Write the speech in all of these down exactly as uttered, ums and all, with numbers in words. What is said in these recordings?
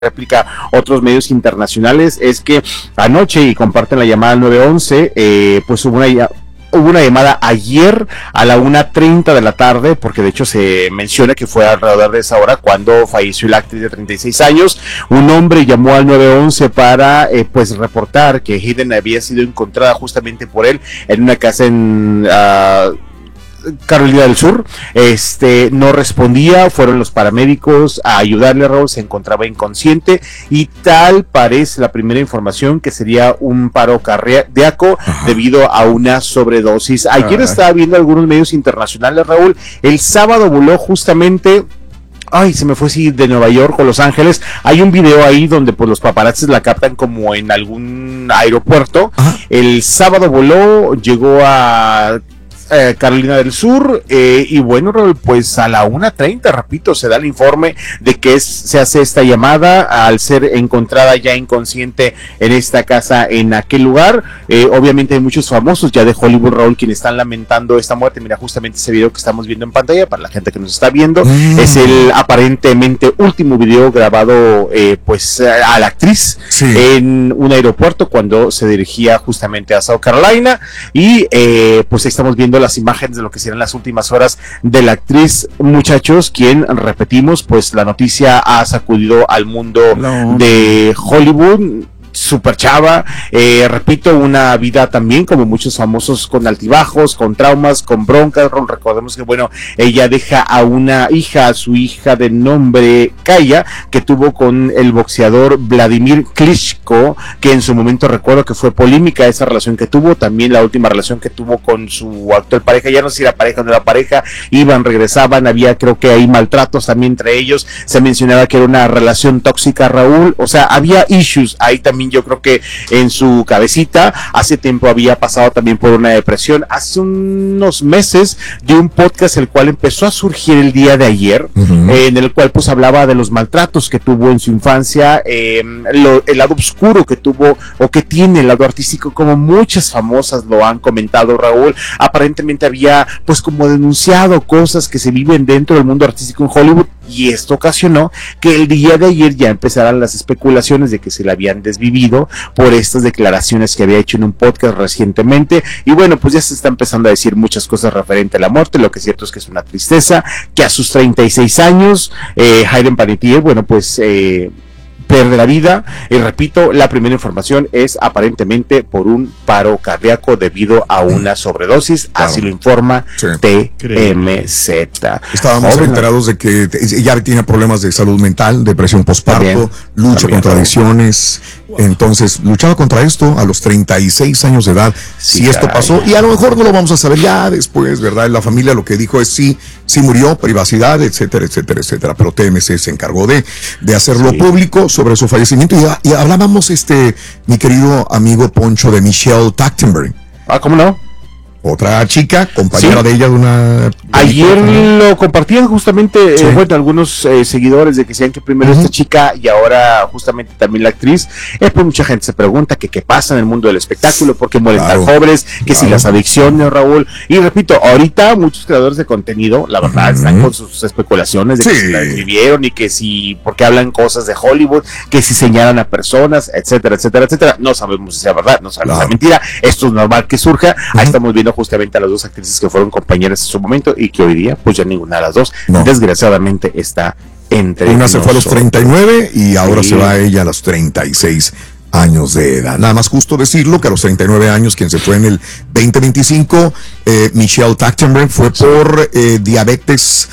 réplica otros medios internacionales, es que anoche, y comparten la llamada al nueve once, eh, pues hubo una Hubo una llamada ayer a la una treinta de la tarde, porque de hecho se menciona que fue alrededor de esa hora cuando falleció la actriz de treinta y seis años. Un hombre llamó al nueve once para eh, pues reportar que Hayden había sido encontrada justamente por él en una casa en Uh, Carolina del Sur. Este no respondía, fueron los paramédicos a ayudarle. Raúl se encontraba inconsciente y tal parece la primera información que sería un paro cardíaco debido a una sobredosis. Ayer Ajá. estaba viendo algunos medios internacionales, Raúl. El sábado voló justamente, ay, se me fue así, de Nueva York o Los Ángeles. Hay un video ahí donde pues los paparazzis la captan como en algún aeropuerto. Ajá. El sábado voló, llegó a Eh, Carolina del Sur, eh, y bueno, pues a la una treinta, repito, se da el informe de que es, se hace esta llamada al ser encontrada ya inconsciente en esta casa, en aquel lugar. Eh, obviamente hay muchos famosos ya de Hollywood, Raúl, quienes están lamentando esta muerte. Mira, justamente ese video que estamos viendo en pantalla, para la gente que nos está viendo, mm. es el aparentemente último video grabado eh, pues a la actriz sí. en un aeropuerto cuando se dirigía justamente a South Carolina, y eh, pues estamos viendo las imágenes de lo que serán las últimas horas de la actriz, muchachos, quien, repetimos, pues la noticia ha sacudido al mundo no. de Hollywood. Super chava, eh, repito, una vida también como muchos famosos, con altibajos, con traumas, con broncas. Recordemos que bueno, ella deja a una hija, a su hija de nombre Kaya, que tuvo con el boxeador Vladimir Klitschko, que en su momento recuerdo que fue polémica esa relación que tuvo, también la última relación que tuvo con su actual pareja, ya no sé si era pareja o no era pareja, iban, regresaban, había creo que hay maltratos también entre ellos, se mencionaba que era una relación tóxica, Raúl, o sea, había issues ahí también. Yo creo que en su cabecita, hace tiempo había pasado también por una depresión. Hace unos meses de un podcast el cual empezó a surgir el día de ayer, uh-huh. eh, en el cual pues hablaba de los maltratos que tuvo en su infancia, eh, lo, el lado oscuro que tuvo o que tiene el lado artístico, como muchas famosas lo han comentado, Raúl. Aparentemente había pues como denunciado cosas que se viven dentro del mundo artístico en Hollywood, y esto ocasionó que el día de ayer ya empezaran las especulaciones de que se le habían desvivido por estas declaraciones que había hecho en un podcast recientemente. Y bueno, pues ya se está empezando a decir muchas cosas referente a la muerte. Lo que es cierto es que es una tristeza que a sus treinta y seis años eh, Hayden Panettiere, bueno, pues eh, pierde la vida. Y repito, la primera información es aparentemente por un paro cardíaco debido a una sobredosis, claro. Así lo informa sí. T M Z. Estábamos Joven, enterados de que ya tiene problemas de salud mental, depresión postparto, también, lucha también, contra adicciones. Entonces, luchaba contra esto a los treinta y seis años de edad. Sí, si esto caray. pasó, y a lo mejor no lo vamos a saber ya después, ¿verdad? La familia lo que dijo es sí, sí murió, privacidad, etcétera, etcétera, etcétera. Pero T M C se encargó de, de hacerlo sí. público sobre su fallecimiento. Y, y hablábamos, este, mi querido amigo Poncho, de Michelle Trachtenberg. Ah, ¿cómo no? Otra chica, compañera sí. de ella de una... Ayer lo compartían justamente, sí. eh, bueno, algunos eh, seguidores de que decían que primero uh-huh. esta chica y ahora justamente también la actriz. Eh, pues mucha gente se pregunta que qué pasa en el mundo del espectáculo, por qué mueren claro. tan jóvenes, que claro. si las adicciones, Raúl. Y repito, ahorita muchos creadores de contenido, la verdad, uh-huh. están con sus especulaciones de sí. que si la escribieron y que si, porque hablan cosas de Hollywood, que si señalan a personas, etcétera, etcétera, etcétera. No sabemos si sea verdad, no sabemos claro. si es mentira. Esto es normal que surja. Uh-huh. Ahí estamos viendo justamente a las dos actrices que fueron compañeras en su momento y que hoy día pues ya ninguna de las dos no. desgraciadamente está entre una nosotros. Se fue a los treinta y nueve y ahora sí. se va ella a los treinta y seis años de edad. Nada más justo decirlo que a los treinta y nueve años, quien se fue en el veinte veinticinco, eh, Michelle Trachtenberg, fue por eh, diabetes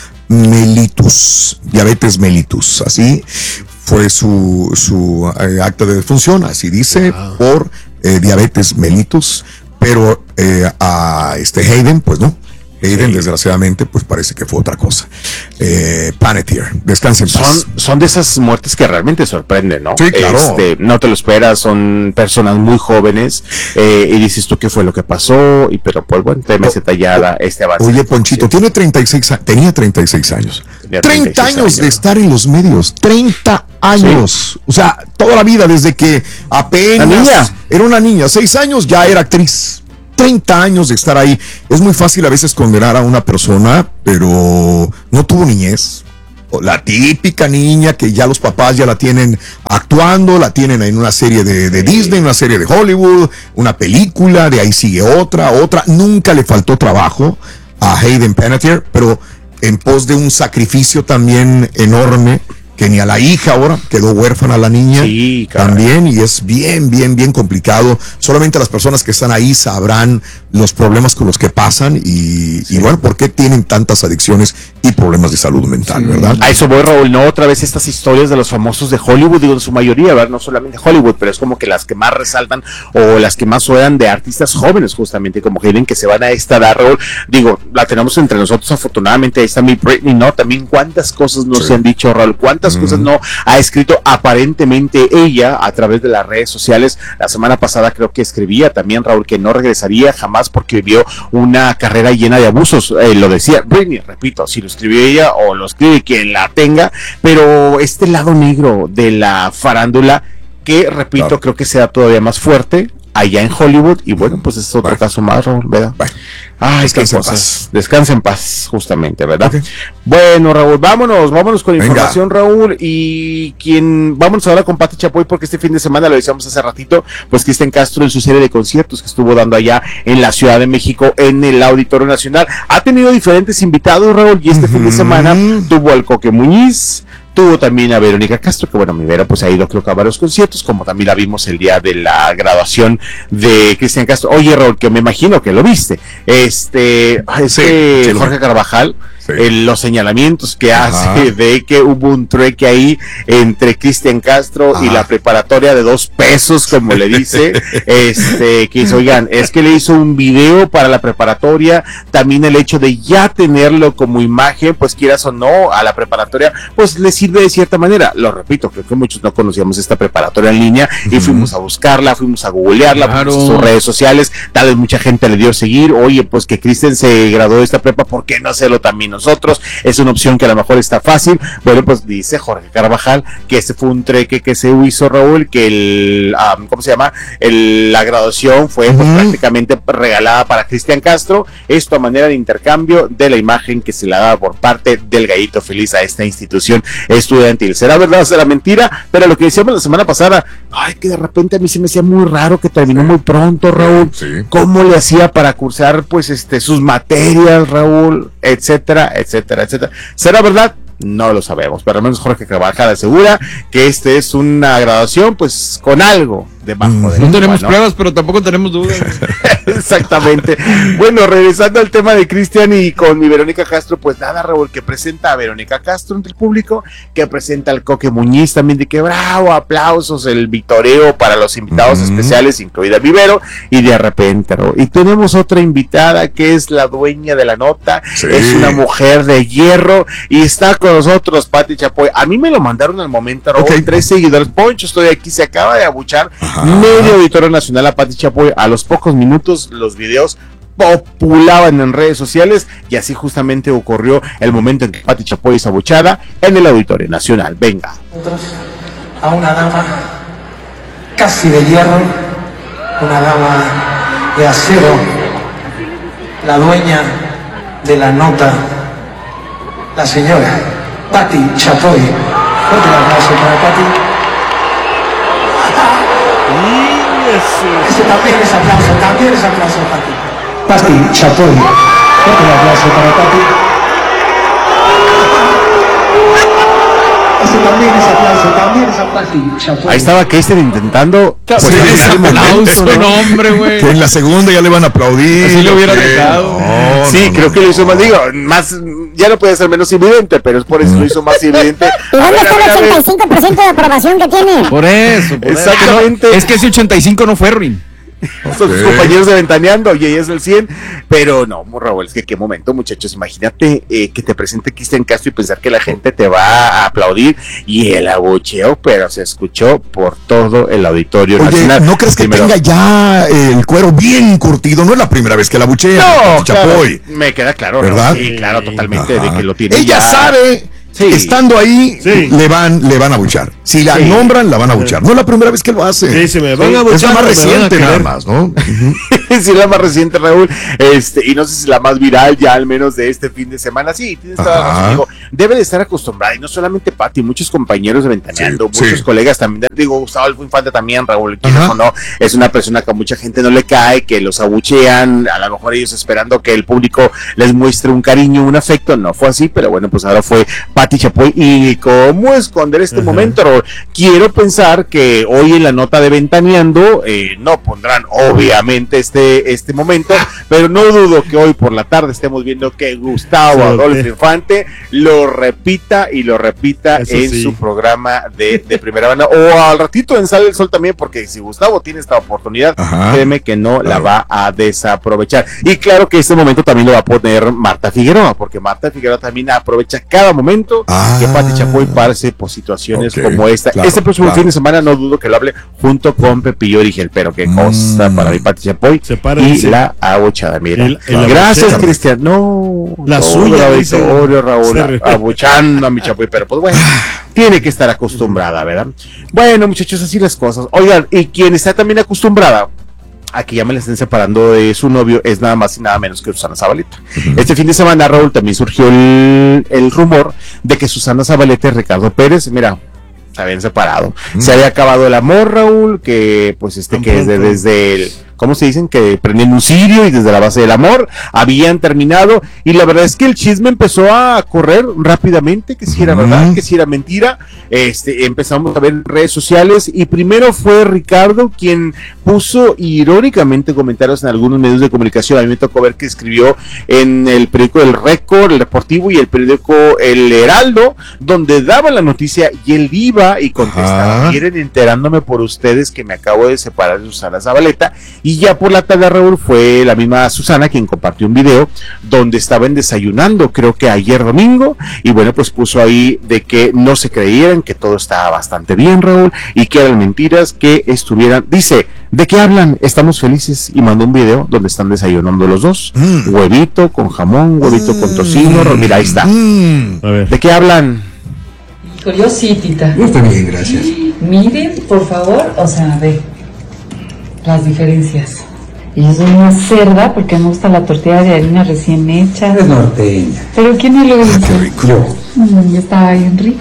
mellitus, diabetes mellitus, así fue su, su eh, acta de defunción, así dice, ah. por eh, diabetes mellitus. Pero eh, a este Hayden, pues no. Hayden, sí. desgraciadamente, pues parece que fue otra cosa. Eh, Panettiere, descansen en paz. Son, son de esas muertes que realmente sorprenden, ¿no? Sí, claro. Este, no te lo esperas, son personas muy jóvenes, eh, y dices tú qué fue lo que pasó, y pero pues bueno, T M Z ya este avance. Oye, Ponchito, tiene treinta y seis, tenía treinta y seis años. Tenía treinta años, años de estar en los medios, treinta años. Sí. O sea, toda la vida, desde que apenas niña. era una niña, seis años ya era actriz. treinta años de estar ahí. Es muy fácil a veces condenar a una persona, pero no tuvo niñez, la típica niña que ya los papás ya la tienen actuando, la tienen en una serie de, de Disney, una serie de Hollywood, una película, de ahí sigue otra, otra. Nunca le faltó trabajo a Hayden Panettiere, pero en pos de un sacrificio también enorme, que ni a la hija ahora, quedó huérfana la niña, sí, también, y es bien, bien, bien complicado. Solamente las personas que están ahí sabrán los problemas con los que pasan y, sí. y bueno, por qué tienen tantas adicciones y problemas de salud mental, sí. ¿verdad? A eso voy, Raúl, no otra vez estas historias de los famosos de Hollywood, digo en su mayoría, ¿verdad? No solamente Hollywood, pero es como que las que más resaltan o las que más suenan de artistas jóvenes, justamente, como Hayden, que se van a esta edad, Raúl. Digo, la tenemos entre nosotros, afortunadamente, ahí está mi Britney, ¿no? También cuántas cosas no sí. se han dicho, Raúl, cuántas mm. cosas no ha escrito aparentemente ella a través de las redes sociales. La semana pasada creo que escribía también, Raúl, que no regresaría jamás porque vivió una carrera llena de abusos. Eh, lo decía Britney, repito, si lo escribió ella o lo escribe quien la tenga, pero este lado negro de la farándula que, repito, claro. creo que sea todavía más fuerte allá en Hollywood, y bueno, pues es otro bueno. caso más, Raúl, ¿verdad? Bueno. Ay, descansa en paz. Descansa en paz, justamente, ¿verdad? Okay. Bueno, Raúl, vámonos, vámonos con Venga. información, Raúl, y quien, vámonos ahora con Pati Chapoy, porque este fin de semana, lo decíamos hace ratito, pues Cristian Castro en su serie de conciertos que estuvo dando allá en la Ciudad de México, en el Auditorio Nacional, ha tenido diferentes invitados, Raúl, y este uh-huh. fin de semana tuvo al Coque Muñiz, tuvo también a Verónica Castro, que bueno, mi Vero pues ha ido creo que a varios conciertos, como también la vimos el día de la graduación de Cristian Castro. Oye, Raúl, que me imagino que lo viste, este, este sí, sí, Jorge Carvajal, sí. el, los señalamientos que Ajá. hace de que hubo un trueque ahí entre Cristian Castro Ajá. y la preparatoria de dos pesos, como le dice, este, que dice, oigan, es que le hizo un video para la preparatoria, también el hecho de ya tenerlo como imagen, pues quieras o no, a la preparatoria, pues le sirve de cierta manera. Lo repito, creo que muchos no conocíamos esta preparatoria en línea y uh-huh. fuimos a buscarla, fuimos a googlearla, claro. fuimos a sus redes sociales, tal vez mucha gente le dio a seguir, oye, pues que Cristian se graduó de esta prepa, ¿por qué no hacerlo también nosotros? Es una opción que a lo mejor está fácil. Bueno, pues dice Jorge Carvajal que este fue un treque que se hizo, Raúl, que el, um, ¿cómo se llama? El, la graduación fue uh-huh. pues, prácticamente regalada para Cristian Castro, esto a manera de intercambio de la imagen que se le daba por parte del Gallito Feliz a esta institución estudiantil. ¿Será verdad o será mentira? Pero lo que decíamos la semana pasada, ay, que de repente a mí se me hacía muy raro que terminó muy pronto, Raúl. Sí. ¿Cómo le hacía para cursar pues este sus materias, Raúl? Etcétera, etcétera, etcétera. ¿Será verdad? No lo sabemos, pero al menos Jorge Carvajal asegura que este es una graduación pues con algo debajo mm, de no tenemos ¿no? pruebas, pero tampoco tenemos dudas. Exactamente. Bueno, regresando al tema de Cristian y con mi Verónica Castro, pues nada, Raúl, que presenta a Verónica Castro ante el público, que presenta al Coque Muñiz también, de que bravo, aplausos, el vitoreo para los invitados mm-hmm. especiales, incluida Vivero, y de repente, Raúl, y tenemos otra invitada que es la dueña de la nota, sí. es una mujer de hierro, y está con nosotros Pati Chapoy. A mí me lo mandaron al momento, Raúl, okay. tres seguidores, Poncho, estoy aquí, se acaba de abuchar Ajá. medio Auditorio Nacional a Pati Chapoy. A los pocos minutos los videos populaban en redes sociales y así justamente ocurrió el momento en que Pati Chapoy es abuchada en el Auditorio Nacional. Venga. A una dama casi de hierro, una dama de acero, la dueña de la nota, la señora Pati Chapoy. Fuerte el aplauso para Pati. Ese también es aplauso, también es aplauso, Pati. Pati Chapoy. Fuerte el aplauso para Pati. Ese también es aplauso, también es Pati Chapoy. Ahí estaba Cristian intentando. Pues sí, ese aplauso, ¿no? Nombre, güey. Que en la segunda ya le van a aplaudir. Así lo hubiera dejado. No, sí, no, creo no, que lo hizo más, digo, más, ya no puede ser menos evidente, pero es por eso lo hizo más evidente. ¿Y dónde está el ochenta y cinco por ciento de aprobación que tiene? Por eso, por exactamente. Eso. Es que ese ochenta y cinco no fue, Ruin. Son sus compañeros de Ventaneando y ella es el cien, pero no, Raúl, es que qué momento, muchachos, imagínate eh, que te presente Cristian Castro y pensar que la gente te va a aplaudir y el abucheo, pero se escuchó por todo el Auditorio Oye, Nacional. ¿no crees que Primero, tenga ya el cuero bien curtido? No es la primera vez que la abuchea. No, claro, me queda claro, ¿verdad? ¿No? Sí, claro, totalmente, Ajá. de que lo tiene. Ella ya. sabe. Sí. Estando ahí, sí. le van le van a buchar. Si la sí. nombran, la van a buchar. No es la primera vez que lo hace. Sí, sí, me van a buchar, es la más reciente nada más, ¿no? Sí, la más reciente, Raúl. Este, y no sé si la más viral ya al menos de este fin de semana. Sí, tienes toda la razón. Digo, debe de estar acostumbrada, y no solamente Pati, muchos compañeros de Ventaneando, Sí, muchos sí. colegas también, digo, Gustavo Infante también, Raúl, quienes o no, es una persona que a mucha gente no le cae, que los abuchean, a lo mejor ellos esperando que el público les muestre un cariño, un afecto, no fue así, pero bueno, pues ahora fue Pati Chapoy, y cómo esconder este uh-huh. momento, Raúl. Quiero pensar que hoy en la nota de Ventaneando, eh, no pondrán obviamente este, este momento, pero no dudo que hoy por la tarde estemos viendo que Gustavo Adolfo Infante lo repita y lo repita Eso en sí. su programa de, de primera banda, o al ratito en Sale el Sol también, porque si Gustavo tiene esta oportunidad, Ajá. créeme que no claro. la va a desaprovechar. Y claro que este momento también lo va a poner Marta Figueroa, porque Marta Figueroa también aprovecha cada momento ah, que Pati Chapoy pase por situaciones okay, como esta. Claro, este próximo claro. fin de semana no dudo que lo hable junto con Pepillo Origel, pero qué mm. cosa para mi Pati Chapoy y dice. la abuchada, mira. El, el Gracias, Cristian. No, la suya, dice Raúl, abuchando a mi Chapoy, pero pues bueno, tiene que estar acostumbrada, ¿verdad? Bueno, muchachos, así las cosas. Oigan, y quien está también acostumbrada a que ya me la estén separando de su novio es nada más y nada menos que Susana Zabaleta. Uh-huh. Este fin de semana, Raúl, también surgió el, el rumor de que Susana Zabaleta y Ricardo Pérez, mira, se habían separado. Uh-huh. Se había acabado el amor, Raúl, que pues este que desde, desde el... ¿Cómo se dicen? Que prenden un cirio y desde la base del amor habían terminado, y la verdad es que el chisme empezó a correr rápidamente, que si era uh-huh. verdad, que si era mentira. Este, empezamos a ver en redes sociales, y primero fue Ricardo quien puso irónicamente comentarios en algunos medios de comunicación. A mí me tocó ver que escribió en el periódico El Récord, El Deportivo, y el periódico El Heraldo, donde daba la noticia y él iba y contestaba, uh-huh. miren, enterándome por ustedes que me acabo de separar de Susana Zabaleta. Y ya por la tarde, Raúl, fue la misma Susana quien compartió un video donde estaban desayunando, creo que ayer domingo, y bueno, pues puso ahí de que no se creían, que todo estaba bastante bien, Raúl, y que eran mentiras, que estuvieran, dice, ¿de qué hablan? Estamos felices, y mandó un video donde están desayunando los dos, mm. huevito con jamón, huevito mm. con tocino, mira, ahí está. Mm. A ver. ¿De qué hablan? Yo sí, tita. Yo también, gracias. Miren, por favor, o sea, a ver, las diferencias. Y yo soy una cerda porque me gusta la tortilla de harina recién hecha. Es norteña. ¿Pero quién me lo hizo? Ah, qué rico. Yo. Mm, estaba bien rico.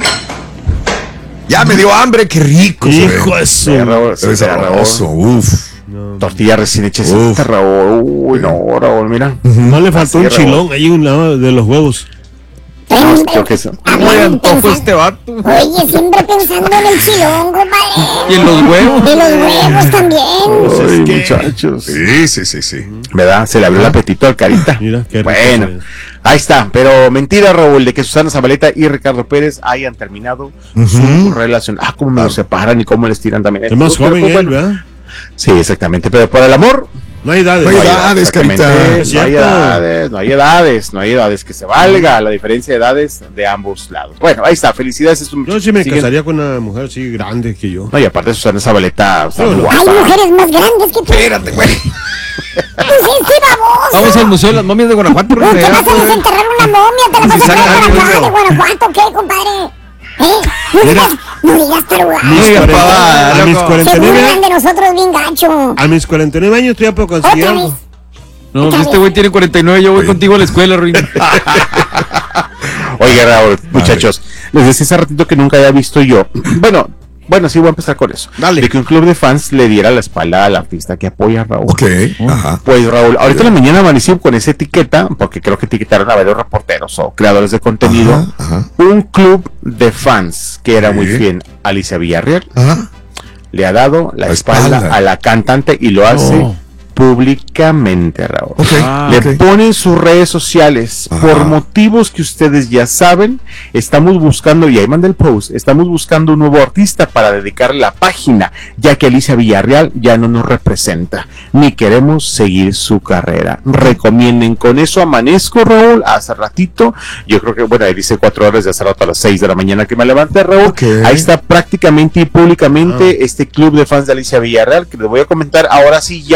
Ya me dio hambre, qué rico. Hijo de eso. Es sabroso, uff. No, tortilla recién hecha, Raúl. Uy, no, Raúl, mira. Uh-huh. No le faltó un chilón ahí un lado de los huevos. No, creo que eso. Muy antojo este vato. Oye, siempre pensando en el chilón, compadre. Y en los huevos. Y los huevos también. Pues es que... muchachos. Sí, sí, sí, sí. ¿Verdad? Se le abrió el apetito al Carita. Mira, qué rico. Bueno, ahí está. Pero mentira, Raúl, de que Susana Zabaleta y Ricardo Pérez hayan terminado uh-huh. su relación. Ah, cómo me lo separan y cómo les tiran también. Es más joven él, bueno. ¿verdad? Sí, exactamente. Pero por el amor... No hay edades. No hay edades, Carita. No hay edades, no hay edades, no hay edades, que se valga la diferencia de edades de ambos lados. Bueno, ahí está, felicidades. Es un yo sí me siguen... casaría con una mujer así grande que yo. No, y aparte Susana Zabaleta. No, no. Hay mujeres más grandes que tú. Espérate, güey. Pues sí, sí, vamos. Vamos al Museo de las Momias de Guanajuato. ¿Qué vas a desenterrar una momia? ¿Te la vas a traer para acá de Guanajuato? ¿Qué, compadre? ¿Eh? No digas, no digas tarugadas. A mis cuarenta y nueve años. de nosotros bien gacho. A mis cuarenta y nueve años estoy a poco conseguir algo. No, pues este güey tiene cuarenta y nueve, yo voy Oye. contigo a la escuela, Ruin. Oye, Raúl, muchachos, les decía hace ratito que nunca había visto yo. Bueno, bueno, sí, voy a empezar con eso. Dale. De que un club de fans le diera la espalda al artista que apoya a Raúl. Ok, uh, ajá. Pues Raúl, ahorita en la mañana amanecí con esa etiqueta, porque creo que etiquetaron a varios reporteros o creadores de contenido, ajá, ajá. un club de fans que era sí. muy fiel a Alicia Villarreal, ajá. le ha dado la, la espalda, espalda a la cantante y lo hace oh. públicamente, Raúl. Okay. Ah, le okay. pone en sus redes sociales, ajá. por motivos que ustedes ya saben, estamos buscando, y ahí manda el post, estamos buscando un nuevo artista para dedicarle la página, ya que Alicia Villarreal ya no nos representa, ni queremos seguir su carrera. Recomienden, con eso amanezco, Raúl, hace ratito, yo creo que, bueno, ahí dice cuatro horas de hace rato a las seis de la mañana que me levanté, Raúl, okay. ahí está prácticamente y públicamente ah. este club de fans de Alicia Villarreal, que les voy a comentar ahora sí ya, porque yo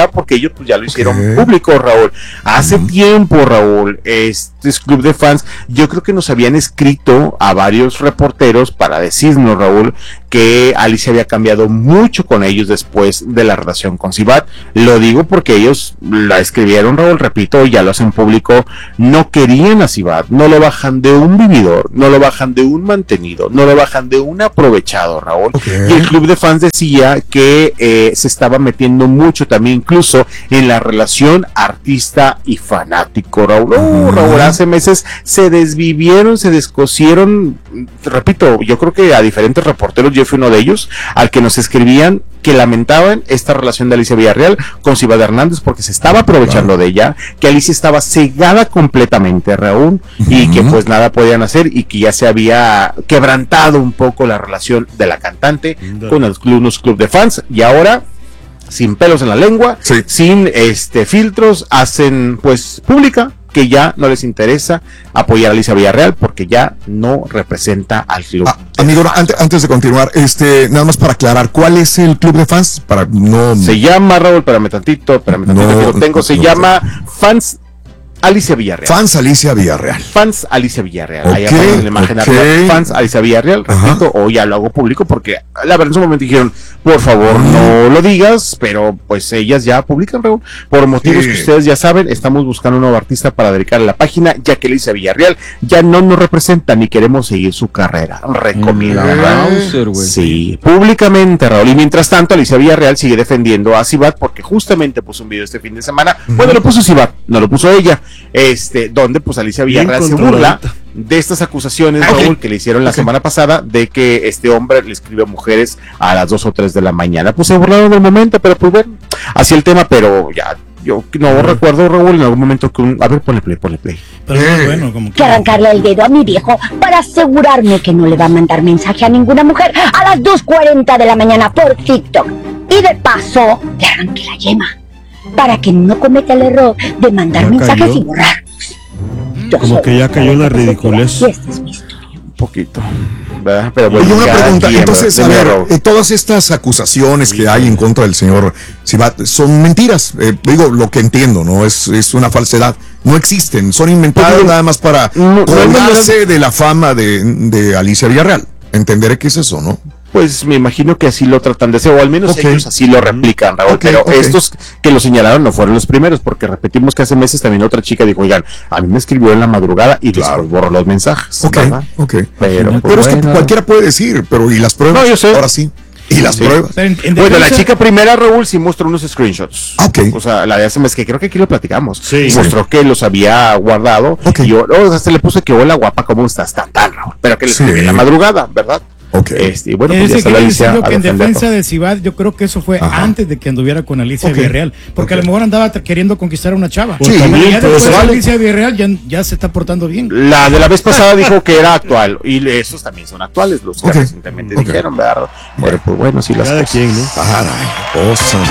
pues ya lo hicieron okay. público, Raúl. Hace uh-huh. tiempo, Raúl, este club de fans, yo creo que nos habían escrito a varios reporteros para decirnos, Raúl, que Alicia había cambiado mucho con ellos después de la relación con Sivat. Lo digo porque ellos la escribieron, Raúl, repito, ya lo hacen público, no querían a Sivat, no lo bajan de un vividor, no lo bajan de un mantenido, no lo bajan de un aprovechado, Raúl. Okay. Y el club de fans decía que eh, se estaba metiendo mucho también incluso en la relación artista y fanático, Raúl. Uh, uh-huh. Raúl, hace meses se desvivieron, se descosieron, repito, yo creo que a diferentes reporteros, yo fui uno de ellos, al que nos escribían que lamentaban esta relación de Alicia Villarreal con Sivat Hernández porque se estaba aprovechando claro. de ella, que Alicia estaba cegada completamente, Raúl, uh-huh. y que pues nada podían hacer y que ya se había quebrantado un poco la relación de la cantante uh-huh. con el club, unos club de fans, y ahora sin pelos en la lengua, sí. sin este filtros, hacen pues pública que ya no les interesa apoyar a Alicia Villarreal porque ya no representa al club. Ah, amigo, antes, antes de continuar, este, nada más para aclarar, ¿cuál es el club de fans? Para no. Se llama, Raúl, espérame tantito, espérame tantito, no, que lo tengo, no, se no, llama no. Fans Alicia Villarreal. Fans Alicia Villarreal. Fans Alicia Villarreal. Okay, Ahí aparece en la imagen okay. arriba. Fans Alicia Villarreal. Repito, o ya lo hago público porque la verdad en su momento dijeron, por favor, uh-huh. no lo digas, pero pues ellas ya publican, Raúl. Por motivos sí. que ustedes ya saben, estamos buscando un nuevo artista para dedicarle la página, ya que Alicia Villarreal ya no nos representa ni queremos seguir su carrera. Recomiendo, mm, sí, públicamente, Raúl. Y mientras tanto, Alicia Villarreal sigue defendiendo a Sivat porque justamente puso un video este fin de semana. Uh-huh. Bueno, lo puso Sivat, no lo puso ella. Este, donde pues Alicia Villarreal se burla de estas acusaciones, okay. Raúl, que le hicieron la okay. semana pasada de que este hombre le escribe a mujeres a las dos o tres de la mañana. Pues se burlaron del momento, pero pues bueno, así el tema, pero ya, yo no uh-huh. recuerdo, Raúl, en algún momento que un, a ver, ponle play, ponle play. Pero eh. bueno, como que... que arrancarle el dedo a mi viejo para asegurarme que no le va a mandar mensaje a ninguna mujer a las dos cuarenta de la mañana por TikTok. Y de paso, le arranqué la yema para que no cometa el error de mandar mensajes cayó. Y borrarlos. Yo como que ya cayó la ridiculez. Esta es mi historia. Un poquito, ¿verdad? Pero bueno, oye, una pregunta, día, entonces, a ver, eh, todas estas acusaciones sí. que hay en contra del señor Sivat son mentiras, eh, digo, lo que entiendo, ¿no? Es, es una falsedad, no existen, son inventadas pues, nada más para no, colgarse no, no, de la fama de, de Alicia Villarreal. Entenderé que es eso, ¿no? Pues me imagino que así lo tratan de hacer, o al menos okay. ellos así lo replican, Raúl, okay, pero okay. estos que lo señalaron no fueron los primeros, porque repetimos que hace meses también otra chica dijo, oigan, a mí me escribió en la madrugada y claro. después borró los mensajes. Ok, ¿verdad? ok. Pero, pues, pero es bueno. que cualquiera puede decir, pero ¿y las pruebas? No, yo sé. Ahora sí. ¿Y las sí. pruebas? En, en bueno, la chica primera, Raúl, sí mostró unos screenshots. Okay. O sea, la de hace meses, que creo que aquí lo platicamos. Sí. Mostró sí. que los había guardado. Okay. Y yo, o sea, se le puse que hola guapa, ¿cómo estás? Tan, tan, Raúl. Pero que le sí. escribí en la madrugada, ¿verdad? Okay. Este, y bueno, pues ya está la Alicia que en defensa de Sivat, yo creo que eso fue Ajá. antes de que anduviera con Alicia okay. Villarreal, porque okay. a lo mejor andaba queriendo conquistar a una chava. Sí, también, ya después de vale. Alicia Villarreal ya, ya se está portando bien. La de la vez pasada dijo que era actual, y esos también son actuales, los que okay. recientemente okay. dijeron, ¿verdad? Bueno, pues bueno, sí las Cada cosas. quien, ¿no? Caray, cosas.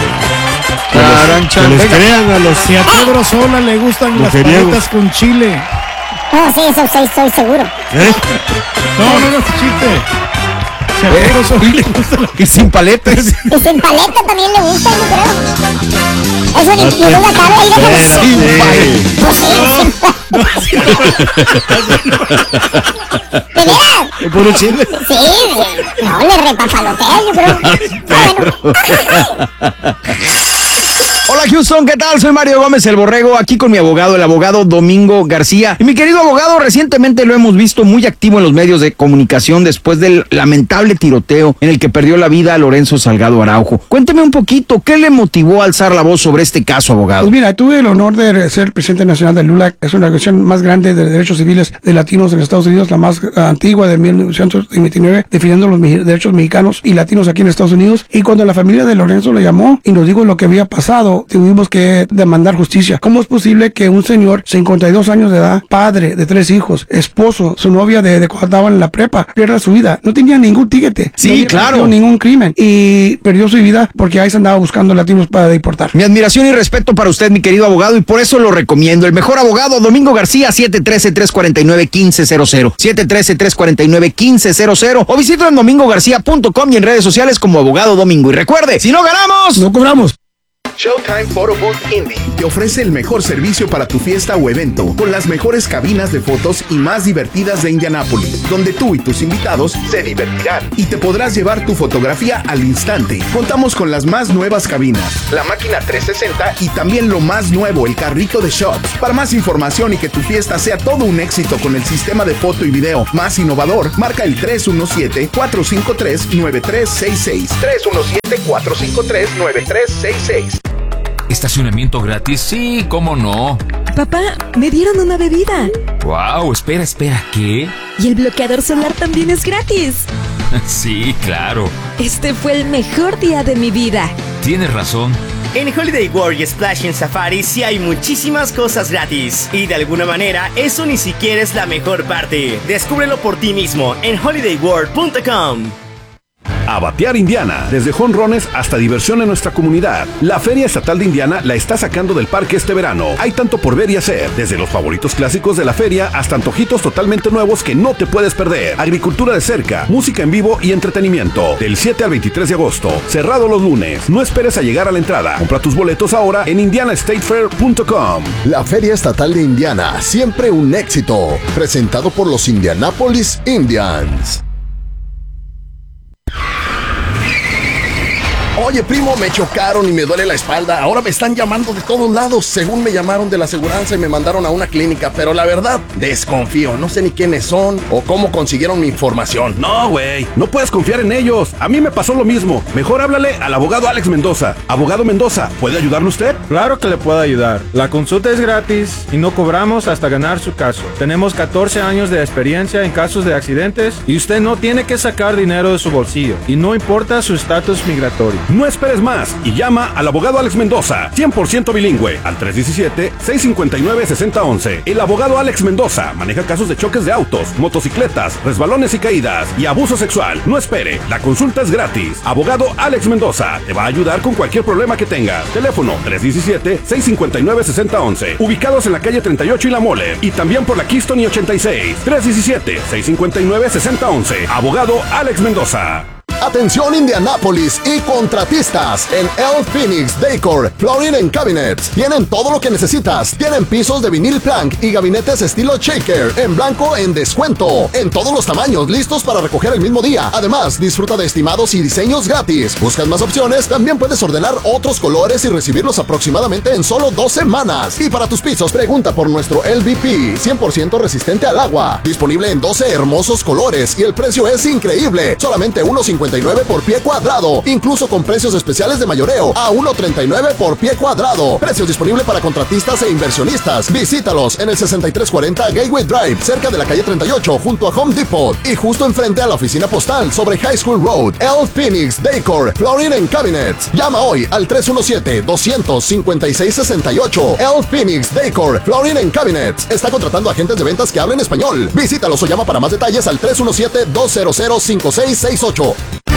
Que les crean a los... Si a Pedro Sola le gustan las paletas con chile. No, sí, eso sí, estoy seguro. ¿Eh? No, no, no, chiste. Si a Pedro Sola le gusta la... Y sin paletas. Y sin paleta también le gusta, yo creo. Eso ni ni duda cabe ahí de Sin pues sí, ¿de veras? ¿Puro chile? Sí, no, le repapalotea, yo creo. Bueno. Hola Houston, ¿qué tal? Soy Mario Gómez el Borrego, aquí con mi abogado, el abogado Domingo García. Y mi querido abogado, recientemente lo hemos visto muy activo en los medios de comunicación después del lamentable tiroteo en el que perdió la vida a Lorenzo Salgado Araujo. Cuénteme un poquito, ¿qué le motivó a alzar la voz sobre este caso, abogado? Pues mira, tuve el honor de ser presidente nacional del L U L A C, es una organización más grande de derechos civiles de latinos en Estados Unidos, la más antigua de mil novecientos veintinueve, defendiendo los derechos mexicanos y latinos aquí en Estados Unidos. Y cuando la familia de Lorenzo le llamó y nos dijo lo que había pasado, tuvimos que demandar justicia. ¿Cómo es posible que un señor, cincuenta y dos años de edad, padre de tres hijos, esposo, su novia de, de cuando estaban en la prepa, pierda su vida? No tenía ningún tiquete. Sí, no claro. Ningún crimen. Y perdió su vida porque ahí se andaba buscando latinos para deportar. Mi admiración y respeto para usted, mi querido abogado, y por eso lo recomiendo. El mejor abogado, Domingo García, siete uno tres, tres cuatro nueve, uno cinco cero cero. siete uno tres, tres cuatro nueve, uno cinco cero cero. O visítalo en domingo garcía punto com y en redes sociales como abogado Domingo. Y recuerde, si no ganamos, no cobramos. Showtime Photo Booth Indy te ofrece el mejor servicio para tu fiesta o evento, con las mejores cabinas de fotos y más divertidas de Indianápolis, donde tú y tus invitados se divertirán y te podrás llevar tu fotografía al instante. Contamos con las más nuevas cabinas, la máquina trescientos sesenta y también lo más nuevo, el carrito de shots. Para más información y que tu fiesta sea todo un éxito con el sistema de foto y video más innovador, marca el tres uno siete, cuatro cinco tres, nueve tres seis seis. tres uno siete, cuatro cinco tres, nueve tres seis seis. ¿Estacionamiento gratis? Sí, ¿cómo no? Papá, me dieron una bebida. Wow, espera, espera, ¿qué? Y el bloqueador solar también es gratis. Sí, claro. Este fue el mejor día de mi vida. Tienes razón. En Holiday World y Splash en Safari sí hay muchísimas cosas gratis. Y de alguna manera, eso ni siquiera es la mejor parte. Descúbrelo por ti mismo en holiday world punto com. A batear Indiana, desde jonrones hasta diversión en nuestra comunidad. La Feria Estatal de Indiana la está sacando del parque este verano. Hay tanto por ver y hacer, desde los favoritos clásicos de la feria hasta antojitos totalmente nuevos que no te puedes perder. Agricultura de cerca, música en vivo y entretenimiento. Del siete al veintitrés de agosto, cerrado los lunes. No esperes a llegar a la entrada. Compra tus boletos ahora en indiana state fair punto com. La Feria Estatal de Indiana, siempre un éxito. Presentado por los Indianapolis Indians. Oye, primo, me chocaron y me duele la espalda. Ahora me están llamando de todos lados. Según me llamaron de la aseguranza y me mandaron a una clínica. Pero la verdad, desconfío. No sé ni quiénes son o cómo consiguieron mi información. No, güey. No puedes confiar en ellos. A mí me pasó lo mismo. Mejor háblale al abogado Alex Mendoza. Abogado Mendoza, ¿puede ayudarle usted? Claro que le puedo ayudar. La consulta es gratis y no cobramos hasta ganar su caso. Tenemos catorce años de experiencia en casos de accidentes y usted no tiene que sacar dinero de su bolsillo. Y no importa su estatus migratorio. No esperes más y llama al abogado Alex Mendoza, cien por ciento bilingüe, al tres uno siete, seis cinco nueve, seis cero uno uno. El abogado Alex Mendoza maneja casos de choques de autos, motocicletas, resbalones y caídas y abuso sexual. No espere, la consulta es gratis. Abogado Alex Mendoza te va a ayudar con cualquier problema que tengas. Teléfono tres uno siete, seis cinco nueve, seis cero uno uno. Ubicados en la calle treinta y ocho y La Mole y también por la Keystone y ochenta y seis. tres uno siete, seis cinco nueve, seis cero uno uno. Abogado Alex Mendoza. Atención Indianápolis y contratistas, en El Phoenix Decor Flooring and Cabinets tienen todo lo que necesitas. Tienen pisos de vinil plank y gabinetes estilo shaker en blanco en descuento, en todos los tamaños, listos para recoger el mismo día. Además, disfruta de estimados y diseños gratis. ¿Buscas más opciones? También puedes ordenar otros colores y recibirlos aproximadamente en solo dos semanas. Y para tus pisos, pregunta por nuestro L V P, cien por ciento resistente al agua, disponible en doce hermosos colores y el precio es increíble, solamente uno cincuenta y nueve por pie cuadrado, incluso con precios especiales de mayoreo a uno treinta y nueve por pie cuadrado. Precios disponibles para contratistas e inversionistas. Visítalos en el sesenta y tres cuarenta Gateway Drive, cerca de la calle treinta y ocho, junto a Home Depot y justo enfrente a la oficina postal sobre High School Road. El Phoenix Decor Flooring and Cabinets. Llama hoy al tres uno siete, dos cinco seis, seis ocho. El Phoenix Decor Flooring and Cabinets está contratando agentes de ventas que hablen español. Visítalos o llama para más detalles al tres uno siete, dos cero cero, cinco seis seis ocho.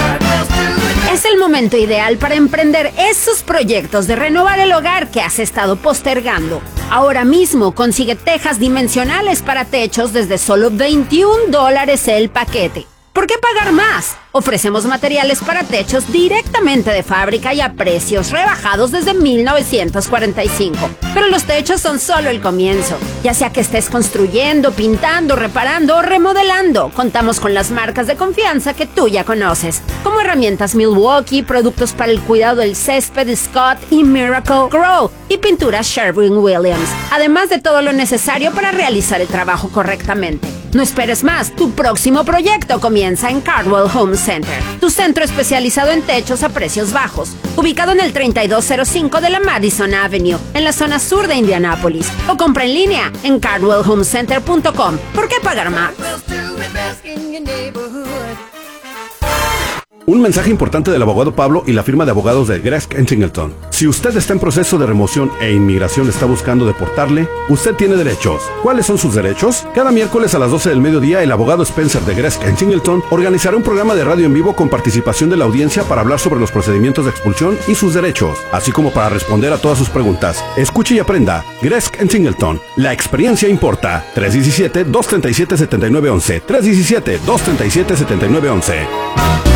Es el momento ideal para emprender esos proyectos de renovar el hogar que has estado postergando. Ahora mismo consigue tejas dimensionales para techos desde solo veintiún dólares el paquete. ¿Por qué pagar más? Ofrecemos materiales para techos directamente de fábrica y a precios rebajados desde mil novecientos cuarenta y cinco. Pero los techos son solo el comienzo. Ya sea que estés construyendo, pintando, reparando o remodelando, contamos con las marcas de confianza que tú ya conoces, como herramientas Milwaukee, productos para el cuidado del césped Scott y Miracle Grow y pinturas Sherwin-Williams, además de todo lo necesario para realizar el trabajo correctamente. No esperes más, tu próximo proyecto comienza en Cardwell Home Center, tu centro especializado en techos a precios bajos, ubicado en el treinta y dos cero cinco de la Madison Avenue, en la zona sur de Indianápolis, o compra en línea en cardwell home center punto com. ¿Por qué pagar más? Un mensaje importante del abogado Pablo y la firma de abogados de Gresk and Singleton. Si usted está en proceso de remoción e inmigración está buscando deportarle, usted tiene derechos. ¿Cuáles son sus derechos? Cada miércoles a las doce del mediodía, el abogado Spencer de Gresk and Singleton organizará un programa de radio en vivo con participación de la audiencia para hablar sobre los procedimientos de expulsión y sus derechos, así como para responder a todas sus preguntas. Escuche y aprenda. Gresk and Singleton. La experiencia importa. tres uno siete, dos tres siete, siete nueve uno uno. tres uno siete, dos tres siete, siete nueve uno uno.